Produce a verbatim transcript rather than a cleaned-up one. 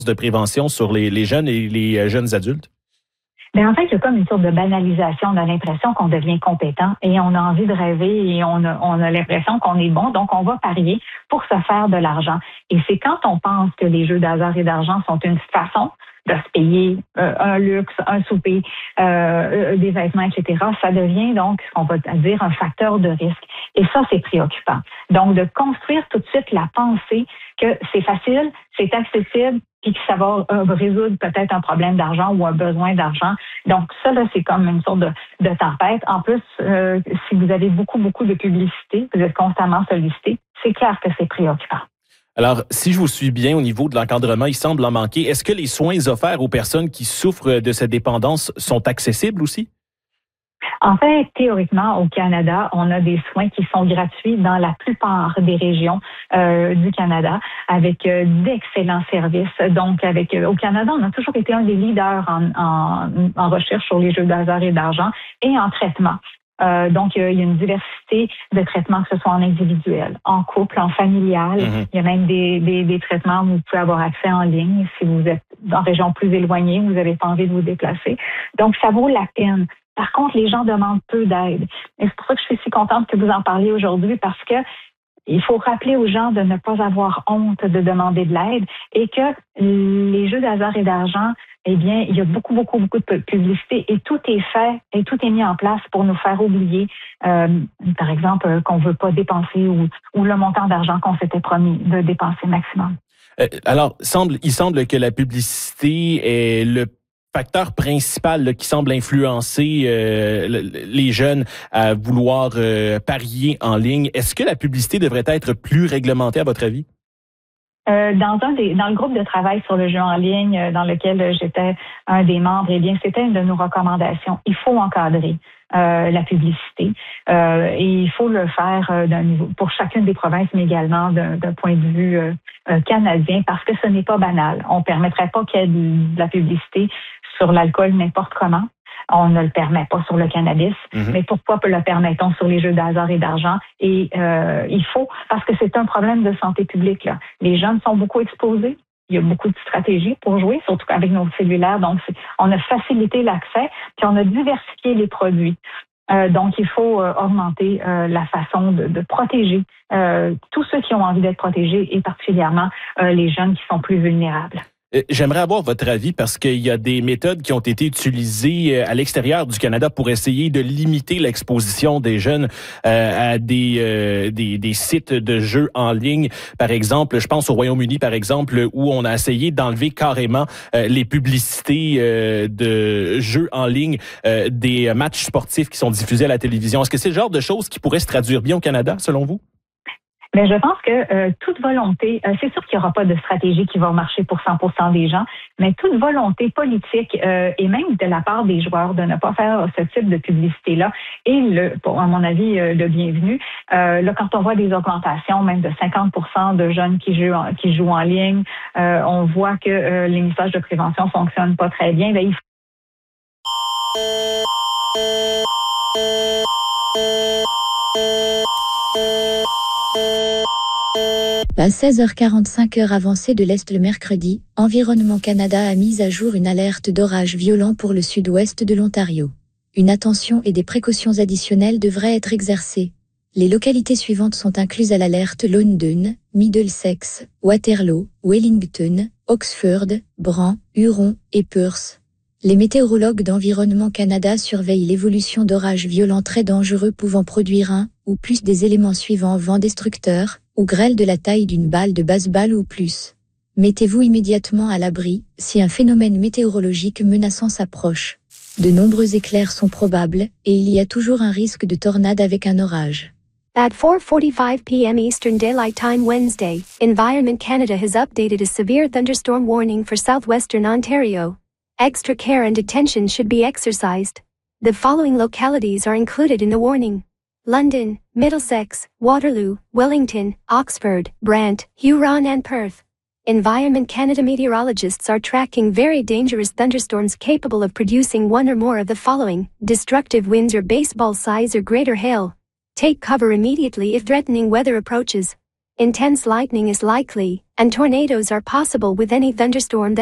de prévention sur les, les jeunes et les jeunes adultes? Mais en fait, il y a comme une sorte de banalisation. On a l'impression qu'on devient compétent et on a envie de rêver et on a, on a l'impression qu'on est bon. Donc, on va parier pour se faire de l'argent. Et c'est quand on pense que les jeux d'hasard et d'argent sont une façon de se payer euh, un luxe, un souper, euh, des vêtements, et cetera, ça devient donc, ce qu'on va dire, un facteur de risque. Et ça, c'est préoccupant. Donc, de construire tout de suite la pensée que c'est facile, c'est accessible, puis que ça va euh, résoudre peut-être un problème d'argent ou un besoin d'argent. Donc, ça, là, c'est comme une sorte de, de tempête. En plus, euh, si vous avez beaucoup, beaucoup de publicité, vous êtes constamment sollicité, c'est clair que c'est préoccupant. Alors, si je vous suis bien au niveau de l'encadrement, il semble en manquer. Est-ce que les soins offerts aux personnes qui souffrent de cette dépendance sont accessibles aussi? En fait, théoriquement, au Canada, on a des soins qui sont gratuits dans la plupart des régions euh, du Canada, avec euh, d'excellents services. Donc, avec euh, au Canada, on a toujours été un des leaders en, en, en recherche sur les jeux d'hasard et d'argent et en traitement. Euh, donc, il y a une diversité de traitements, que ce soit en individuel, en couple, en familial. Mm-hmm. Il y a même des, des, des traitements où vous pouvez avoir accès en ligne si vous êtes en région plus éloignée, vous n'avez pas envie de vous déplacer. Donc, ça vaut la peine. Par contre, les gens demandent peu d'aide. Et c'est pour ça que je suis si contente que vous en parliez aujourd'hui, parce que il faut rappeler aux gens de ne pas avoir honte de demander de l'aide et que les jeux d'hasard et d'argent, eh bien, il y a beaucoup, beaucoup, beaucoup de publicité et tout est fait et tout est mis en place pour nous faire oublier, euh, par exemple, qu'on ne veut pas dépenser ou, ou le montant d'argent qu'on s'était promis de dépenser maximum. Euh, alors, semble, il semble que la publicité est le facteur principal là, qui semble influencer euh, les jeunes à vouloir euh, parier en ligne. Est-ce que la publicité devrait être plus réglementée à votre avis? Euh, dans un des, dans le groupe de travail sur le jeu en ligne euh, dans lequel j'étais un des membres, eh bien, c'était une de nos recommandations. Il faut encadrer euh, la publicité euh, et il faut le faire euh, d'un niveau pour chacune des provinces, mais également d'un, d'un point de vue euh, euh, canadien, parce que ce n'est pas banal. On ne permettrait pas qu'il y ait de, de la publicité sur l'alcool n'importe comment. On ne le permet pas sur le cannabis, mm-hmm. mais pourquoi le permettons sur les jeux d'hasard et d'argent? Et euh, il faut, parce que c'est un problème de santé publique, là. Les jeunes sont beaucoup exposés. Il y a beaucoup de stratégies pour jouer, surtout avec nos cellulaires. Donc, c'est, on a facilité l'accès, puis on a diversifié les produits. Euh, donc, il faut euh, augmenter euh, la façon de, de protéger euh, tous ceux qui ont envie d'être protégés et particulièrement euh, les jeunes qui sont plus vulnérables. J'aimerais avoir votre avis parce qu'il y a des méthodes qui ont été utilisées à l'extérieur du Canada pour essayer de limiter l'exposition des jeunes euh, à des, euh, des des sites de jeux en ligne. Par exemple, je pense au Royaume-Uni, par exemple, où on a essayé d'enlever carrément euh, les publicités euh, de jeux en ligne euh, des matchs sportifs qui sont diffusés à la télévision. Est-ce que c'est le genre de choses qui pourrait se traduire bien au Canada, selon vous? Mais je pense que euh, toute volonté, euh, c'est sûr qu'il n'y aura pas de stratégie qui va marcher pour cent pour cent des gens, mais toute volonté politique euh, et même de la part des joueurs de ne pas faire ce type de publicité-là est, le, pour, à mon avis, euh, le bienvenu. Euh, là, quand on voit des augmentations, même de cinquante pour cent de jeunes qui jouent en, qui jouent en ligne, euh, on voit que euh, les messages de prévention ne fonctionnent pas très bien. Ben, il faut... À seize heures quarante-cinq heure avancée de l'Est le mercredi, Environnement Canada a mis à jour une alerte d'orage violent pour le sud-ouest de l'Ontario. Une attention et des précautions additionnelles devraient être exercées. Les localités suivantes sont incluses à l'alerte: London, Middlesex, Waterloo, Wellington, Oxford, Bran, Huron et Perth. Les météorologues d'Environnement Canada surveillent l'évolution d'orages violents très dangereux pouvant produire un ou plus des éléments suivants: vent destructeur ou grêle de la taille d'une balle de baseball ou plus. Mettez-vous immédiatement à l'abri si un phénomène météorologique menaçant s'approche. De nombreux éclairs sont probables et il y a toujours un risque de tornade avec un orage. At four forty-five p.m. Eastern Daylight Time Wednesday, Environment Canada has updated a severe thunderstorm warning for southwestern Ontario. Extra care and attention should be exercised. The following localities are included in the warning: London, Middlesex, Waterloo, Wellington, Oxford, Brant, Huron and Perth. Environment Canada meteorologists are tracking very dangerous thunderstorms capable of producing one or more of the following: destructive winds or baseball size or greater hail. Take cover immediately if threatening weather approaches. Intense lightning is likely, and tornadoes are possible with any thunderstorm that